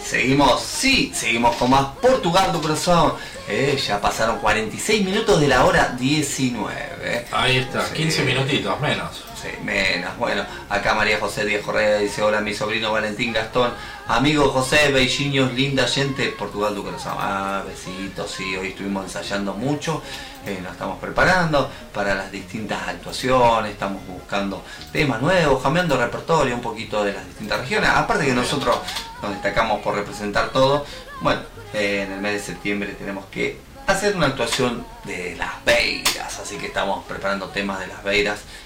seguimos con más Portugal do Corazón. Ya pasaron 46 minutos de la hora 19. Ahí está, sí. 15 minutitos menos. Sí, menos. Bueno, acá María José Díaz Correa dice: hola, mi sobrino Valentín Gastón. Amigo José, beijinhos, linda gente, Portugal do Corazón. Besitos, sí, hoy estuvimos ensayando mucho. Nos estamos preparando para las distintas actuaciones, estamos buscando temas nuevos, cambiando repertorio un poquito de las distintas regiones. Aparte que nosotros nos destacamos por representar todo. Bueno, en el mes de septiembre tenemos que hacer una actuación de Las Beiras, así que estamos preparando temas de Las Beiras